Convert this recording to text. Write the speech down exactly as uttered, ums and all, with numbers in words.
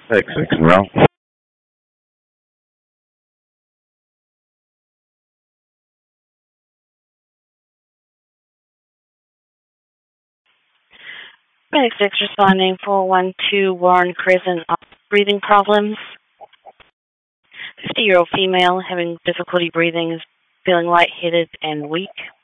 Six, six in a row. Medic six responding four one two Warren Crescent, breathing problems. fifty-year-old female having difficulty breathing, is feeling lightheaded and weak.